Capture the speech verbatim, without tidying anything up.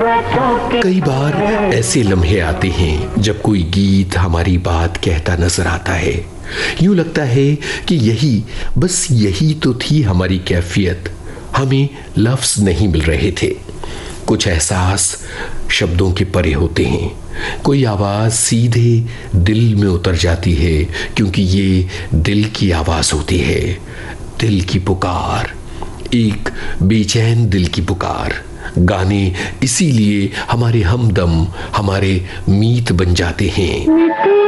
कई बार ऐसे लम्हे आते हैं जब कोई गीत हमारी बात कहता नजर आता है। यूं लगता है कि यही, बस यही तो थी हमारी कैफियत, हमें लफ्ज नहीं मिल रहे थे। कुछ एहसास शब्दों के परे होते हैं, कोई आवाज सीधे दिल में उतर जाती है, क्योंकि ये दिल की आवाज होती है, दिल की पुकार, एक बेचैन दिल की पुकार। गाने इसीलिए हमारे हमदम, हमारे मीत बन जाते हैं।